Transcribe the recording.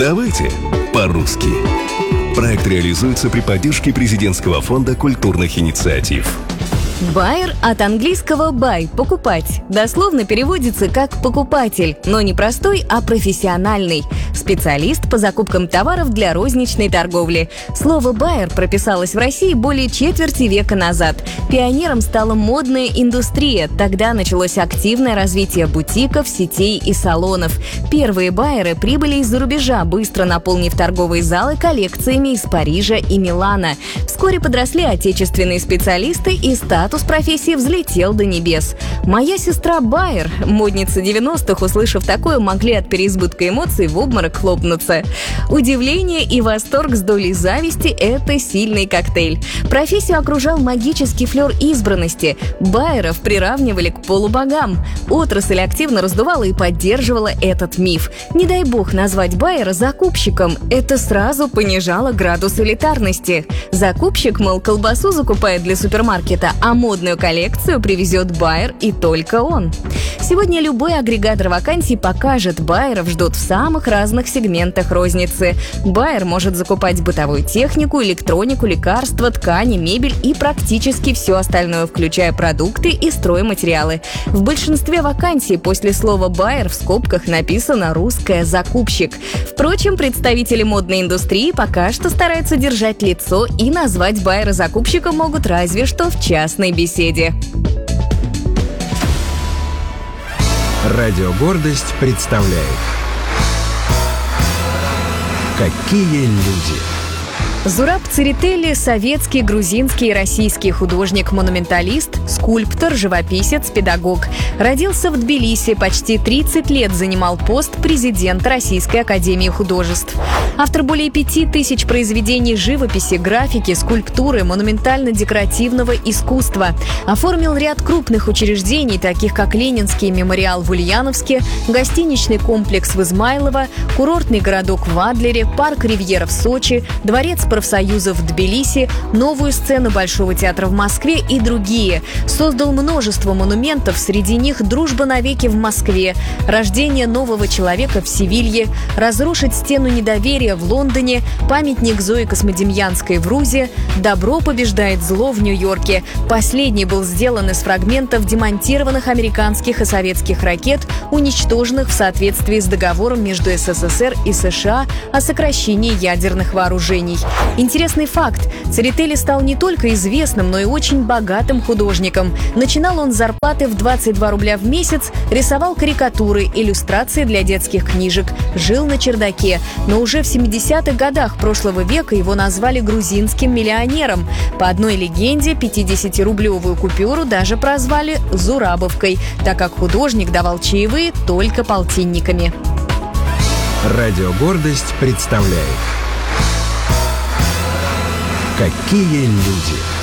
Давайте по-русски. Проект реализуется при поддержке Президентского фонда культурных инициатив. Байер от английского buy – покупать. Дословно переводится как покупатель, но не простой, а профессиональный. Специалист по закупкам товаров для розничной торговли. Слово «байер» прописалось в России более четверти века назад. Пионером стала модная индустрия. Тогда началось активное развитие бутиков, сетей и салонов. Первые байеры прибыли из-за рубежа, быстро наполнив торговые залы коллекциями из Парижа и Милана. Вскоре подросли отечественные специалисты, и статус профессии взлетел до небес. Моя сестра байер, модница 90-х, услышав такое, могли от переизбытка эмоций в обморок хлопнуться. Удивление и восторг с долей зависти – это сильный коктейль. Профессию окружал магический флер избранности. Байеров приравнивали к полубогам. Отрасль активно раздувала и поддерживала этот миф. Не дай бог назвать байера закупщиком. Это сразу понижало градус элитарности. Закупщик, мол, колбасу закупает для супермаркета, а модную коллекцию привезет байер и только он. Сегодня любой агрегатор вакансий покажет, байеров ждут в самых разных сегментах розницы. Байер может закупать бытовую технику, электронику, лекарства, ткани, мебель и практически все остальное, включая продукты и стройматериалы. В большинстве вакансий после слова «байер» в скобках написано русское «закупщик». Впрочем, представители модной индустрии пока что стараются держать лицо, и назвать байера закупщиком могут разве что в частной беседе. Радио «Гордость» представляет «Какие люди». Зураб Церетели – советский, грузинский и российский художник-монументалист, скульптор, живописец, педагог. Родился в Тбилиси, почти 30 лет занимал пост президента Российской академии художеств. Автор более 5000 произведений живописи, графики, скульптуры, монументально-декоративного искусства. Оформил ряд крупных учреждений, таких как Ленинский мемориал в Ульяновске, гостиничный комплекс в Измайлово, курортный городок в Адлере, парк «Ривьера» в Сочи, дворец профсоюзов в Тбилиси, новую сцену Большого театра в Москве и другие. Создал множество монументов, среди них «Дружба навеки» в Москве, рождение нового человека в Севилье, разрушить стену недоверия в Лондоне, памятник Зои Космодемьянской в Рузе, «Добро побеждает зло» в Нью-Йорке. Последний был сделан из фрагментов демонтированных американских и советских ракет, уничтоженных в соответствии с договором между СССР и США о сокращении ядерных вооружений. Интересный факт. Церетели стал не только известным, но и очень богатым художником. Начинал он с зарплаты в 22 рубля в месяц, рисовал карикатуры, иллюстрации для детских книжек, жил на чердаке. Но уже в 70-х годах прошлого века его назвали грузинским миллионером. По одной легенде, 50-рублевую купюру даже прозвали «Зурабовкой», так как художник давал чаевые только полтинниками. Радио «Гордость» представляет «Какие люди».